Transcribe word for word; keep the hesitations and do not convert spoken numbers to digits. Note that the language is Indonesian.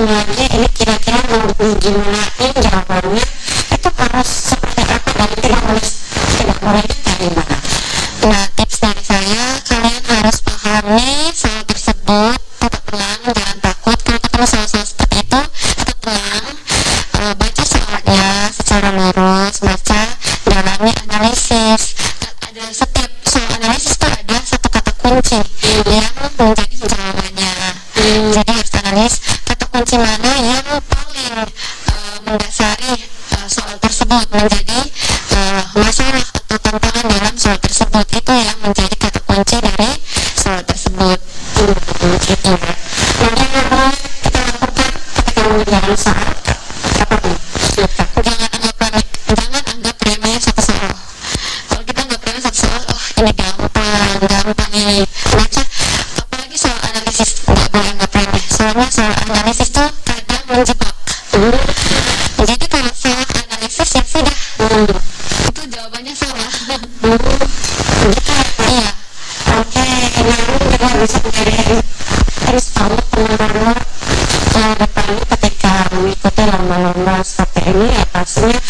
ini aja, ini kira-kira mau digimanain jawabannya itu harus seperti apa dan tidak boleh tidak boleh diterima. Nah, tips dari saya, kalian harus pahami soal tersebut, tetap tenang, jangan takut. Kalau ketemu soal-soal seperti itu, tetap tenang, uh, baca soalnya secara lurus, baca, dalami, analisis. Ada setiap soal analisis itu ada satu kata kunci yang menjadi jawabannya. Jadi harus analis kata kunci mana yang paling uh, mendasari uh, soal tersebut, menjadi uh, masalah atau tantangan dalam soal tersebut. Itu yang menjadi kata kunci dari soal tersebut. Hmm, gitu. Mungkin yang kita lakukan ketika mengerjakan soal apa tuh? Jangan anggap remeh, jangan anggap remeh satu soal. Kalau kita anggap remeh satu soal, oh ini gampang, gampang ini baca. Apalagi soal analisis, nggak boleh anggap remeh. Soalnya soal analisis tuh kadang menjebak. Jadi kalau soal analisis ya sudah, itu jawabannya salah. Iya. Oke, nah ini juga bisa menjadi